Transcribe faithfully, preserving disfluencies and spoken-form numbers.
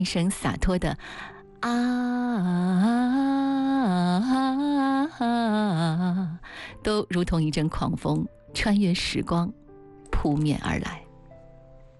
一声洒脱的啊，都如同一阵狂风，穿越时光，扑面而来。